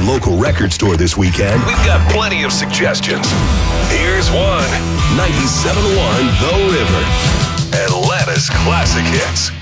your local record store this weekend, we've got plenty of suggestions. Here's one. 97.1 The River. Atlanta's classic hits.